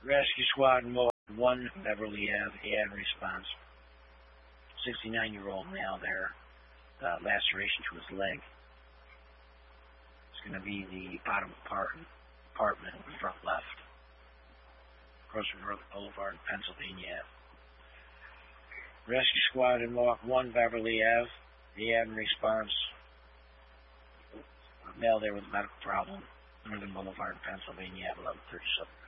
Rescue squad in Mohawk 1, Beverly Ave, had response. 69-year-old male there, laceration to his leg. It's going to be the bottom apartment, front left. Across from Boulevard, Pennsylvania Ave. Rescue squad in Mohawk 1, Beverly Ave, had response. Male there with a medical problem. Northern Boulevard, Pennsylvania Ave, 1137.